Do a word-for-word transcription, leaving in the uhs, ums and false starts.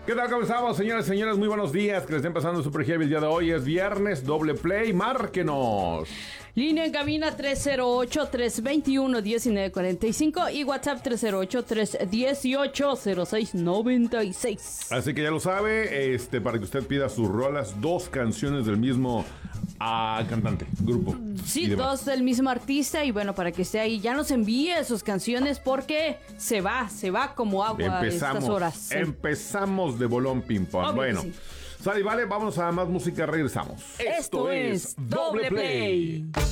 ¿Qué tal? ¿Cómo estamos, señoras y señores? Muy buenos días. Que les estén pasando super heavy el día de hoy. Es viernes, doble play. Márquenos. Línea en cabina tres cero ocho, tres dos uno, uno nueve cuatro cinco y WhatsApp tres cero ocho, tres uno ocho, cero seis nueve seis. Así que ya lo sabe, este, para que usted pida sus rolas, dos canciones del mismo ah, cantante, grupo. Sí, dos del mismo artista. Y bueno, para que esté ahí, ya nos envíe sus canciones porque se va, se va como agua empezamos, estas horas. Sí. Empezamos de bolón ping pong. Obvio, bueno, sí. Sale y vale, vamos a más música, regresamos. Esto, Esto es Doble Play. play.